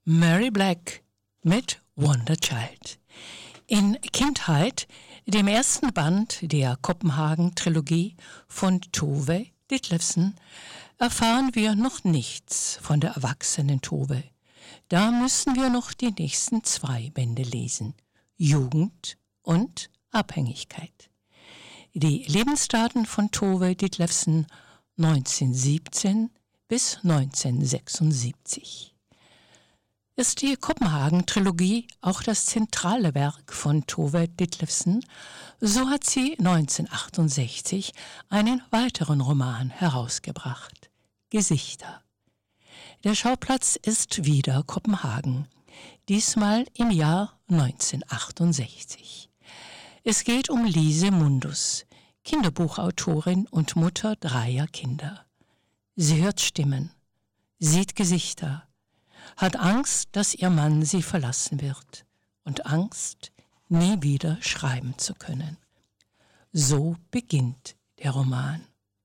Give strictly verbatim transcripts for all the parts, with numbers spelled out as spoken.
Mary Black mit Wonder Child. In Kindheit, dem ersten Band der Kopenhagen-Trilogie von Tove Ditlevsen, erfahren wir noch nichts von der erwachsenen Tove. Da müssen wir noch die nächsten zwei Bände lesen: Jugend und Abhängigkeit. Die Lebensdaten von Tove Ditlevsen neunzehnhundertsiebzehn bis neunzehnhundertsechsundsiebzig. Ist die Kopenhagen-Trilogie auch das zentrale Werk von Tove Ditlevsen, so hat sie neunzehnhundertachtundsechzig einen weiteren Roman herausgebracht: Gesichter. Der Schauplatz ist wieder Kopenhagen, diesmal im Jahr neunzehnhundertachtundsechzig. Es geht um Lise Mundus, Kinderbuchautorin und Mutter dreier Kinder. Sie hört Stimmen, sieht Gesichter, hat Angst, dass ihr Mann sie verlassen wird und Angst, nie wieder schreiben zu können. So beginnt der Roman.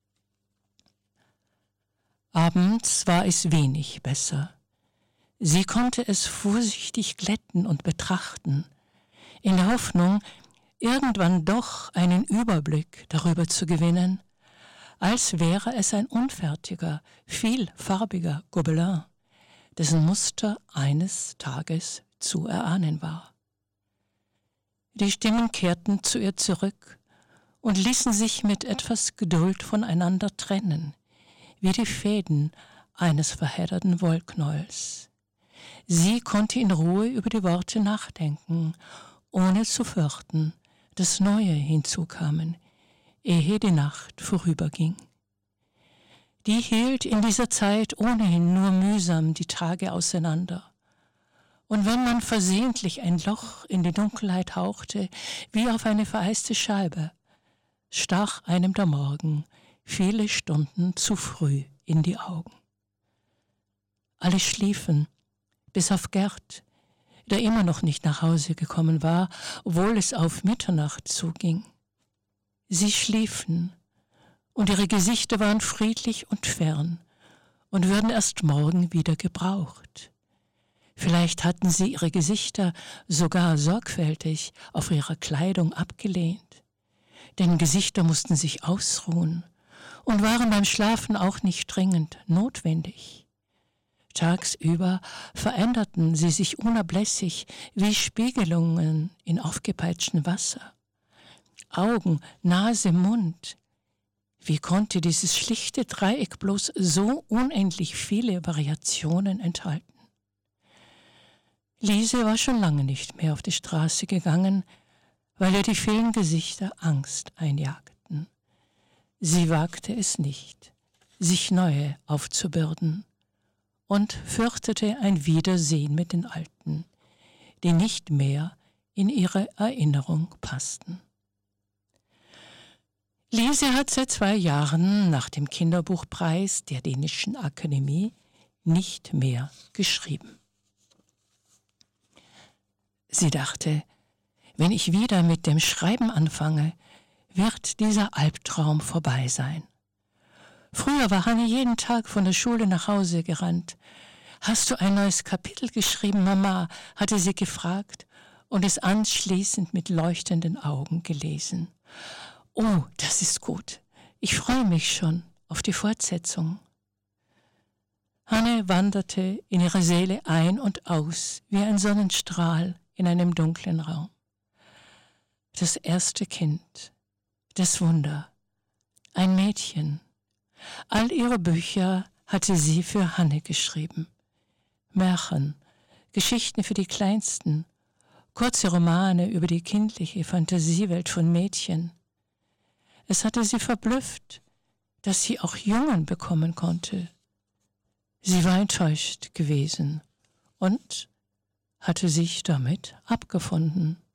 Abends war es wenig besser. Sie konnte es vorsichtig glätten und betrachten, in der Hoffnung, irgendwann doch einen Überblick darüber zu gewinnen, als wäre es ein unfertiger, vielfarbiger Gobelin, dessen Muster eines Tages zu erahnen war. Die Stimmen kehrten zu ihr zurück und ließen sich mit etwas Geduld voneinander trennen, wie die Fäden eines verhedderten Wollknäuels. Sie konnte in Ruhe über die Worte nachdenken, ohne zu fürchten, dass neue hinzukamen, ehe die Nacht vorüberging. Die hielt in dieser Zeit ohnehin nur mühsam die Tage auseinander. Und wenn man versehentlich ein Loch in die Dunkelheit hauchte, wie auf eine vereiste Scheibe, stach einem der Morgen viele Stunden zu früh in die Augen. Alle schliefen, bis auf Gerd, der immer noch nicht nach Hause gekommen war, obwohl es auf Mitternacht zuging. Sie schliefen, und ihre Gesichter waren friedlich und fern und würden erst morgen wieder gebraucht. Vielleicht hatten sie ihre Gesichter sogar sorgfältig auf ihrer Kleidung abgelehnt, denn Gesichter mussten sich ausruhen und waren beim Schlafen auch nicht dringend notwendig. Tagsüber veränderten sie sich unablässig wie Spiegelungen in aufgepeitschten Wasser. Augen, Nase, Mund. Wie konnte dieses schlichte Dreieck bloß so unendlich viele Variationen enthalten? Lise war schon lange nicht mehr auf die Straße gegangen, weil ihr die vielen Gesichter Angst einjagten. Sie wagte es nicht, sich neue aufzubürden, und fürchtete ein Wiedersehen mit den Alten, die nicht mehr in ihre Erinnerung passten. Lise hat seit zwei Jahren nach dem Kinderbuchpreis der Dänischen Akademie nicht mehr geschrieben. Sie dachte, wenn ich wieder mit dem Schreiben anfange, wird dieser Albtraum vorbei sein. Früher war Hanne jeden Tag von der Schule nach Hause gerannt. »Hast du ein neues Kapitel geschrieben, Mama?« hatte sie gefragt und es anschließend mit leuchtenden Augen gelesen. »Oh, das ist gut. Ich freue mich schon auf die Fortsetzung.« Hanne wanderte in ihre Seele ein und aus, wie ein Sonnenstrahl in einem dunklen Raum. Das erste Kind, das Wunder, ein Mädchen. All ihre Bücher hatte sie für Hanne geschrieben. Märchen, Geschichten für die Kleinsten, kurze Romane über die kindliche Fantasiewelt von Mädchen. Es hatte sie verblüfft, dass sie auch Jungen bekommen konnte. Sie war enttäuscht gewesen und hatte sich damit abgefunden.